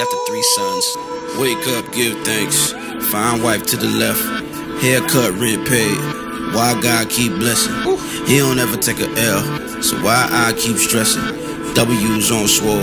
after 3 sons. Wake up, give thanks. Fine wife to the left. Haircut, rent paid. Why God keep blessing? He don't ever take a L, so why I keep stressing? W's on swole.